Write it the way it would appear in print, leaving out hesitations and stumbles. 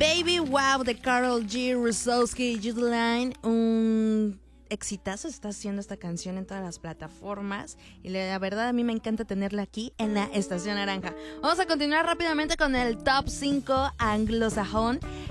Baby Wow de Karol G, Rusowski y Judeline. Un exitazo está haciendo esta canción en todas las plataformas. Y la verdad a mí me encanta tenerla aquí en la Estación Naranja. Vamos a continuar rápidamente con el top 5 anglosajón.